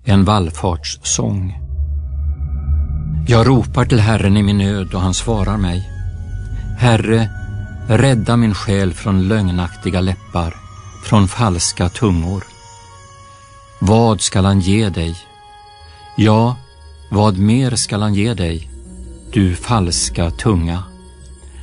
En vallfartssång. Jag ropar till Herren i min nöd och han svarar mig. Herre, rädda min själ från lögnaktiga läppar, från falska tungor. Vad skall han ge dig? Ja, vad mer skall han ge dig, du falska tunga?